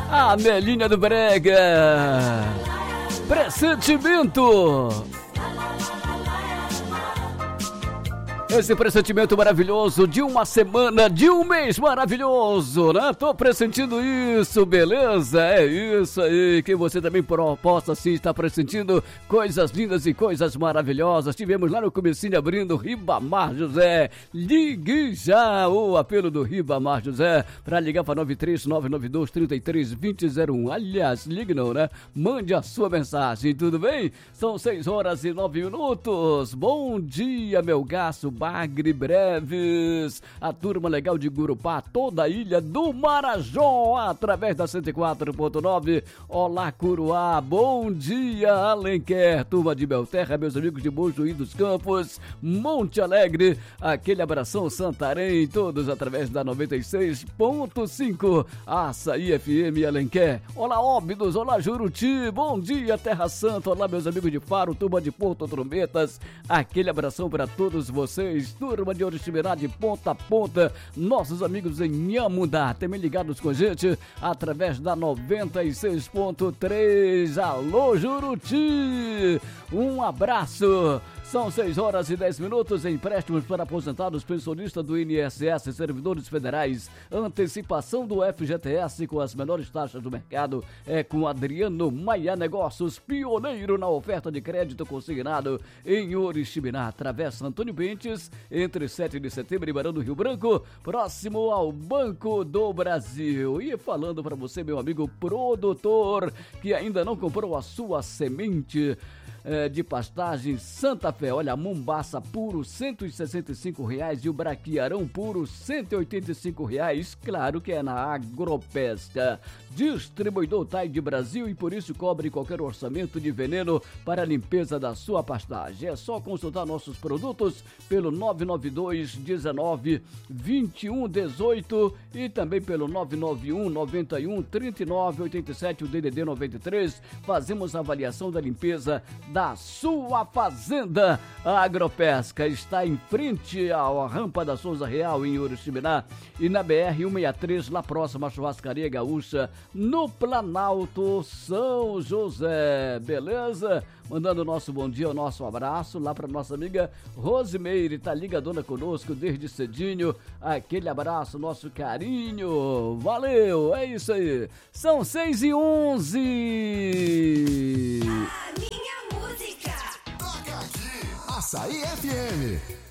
A Melinha do Brega. Pressentimento. Esse pressentimento maravilhoso de uma semana, de um mês maravilhoso, né? Tô pressentindo isso, beleza? É isso aí, que você também possa sim estar pressentindo coisas lindas e coisas maravilhosas. Tivemos lá no comecinho abrindo Ribamar José. Ligue já o apelo do Ribamar José para ligar para 93992332001. Aliás, ligue não, né? Mande a sua mensagem, tudo bem? São 6h09. Bom dia, meu gasto Bagre Breves, a turma legal de Gurupá, toda a ilha do Marajó, através da 104.9. Olá, Curuá, bom dia, Alenquer, turma de Belterra, meus amigos de Mojuí dos Campos, Monte Alegre, aquele abração, Santarém, todos através da 96.5, Açaí FM Alenquer. Olá, Óbidos, olá, Juruti, bom dia, Terra Santa, olá, meus amigos de Faro, turma de Porto Trombetas, aquele abração para todos vocês, turma de Oriximiná de ponta a ponta, nossos amigos em Nhamundá, também ligados com a gente através da 96.3. Alô, Juruti, um abraço. São 6h10. Empréstimos para aposentados, pensionistas do INSS, servidores federais, antecipação do FGTS com as menores taxas do mercado. É com Adriano Maia Negócios, pioneiro na oferta de crédito consignado em Oriximiná, Travessa Antônio Bentes, entre 7 de setembro e Barão do Rio Branco, próximo ao Banco do Brasil. E falando para você, meu amigo produtor, que ainda não comprou a sua semente de pastagem Santa Fé, olha, Mombaça puro R$165 e o Braquiarão puro R$185, claro que é na Agropesca. Distribuidor Tide Brasil, e por isso cobre qualquer orçamento de veneno para a limpeza da sua pastagem. É só consultar nossos produtos pelo 992-19-2118 e também pelo 991-91-3987, o DDD 93. Fazemos a avaliação da limpeza da sua fazenda. A Agropesca está em frente à rampa da Souza Real em Oriximiná e na BR-163, lá próxima à Churrascaria Gaúcha, no Planalto São José, beleza? Mandando o nosso bom dia, o nosso abraço lá para nossa amiga Rosimeire, tá ligadona conosco desde cedinho, aquele abraço, nosso carinho, valeu, é isso aí, são 6h11. A minha música toca aqui, Açaí FM.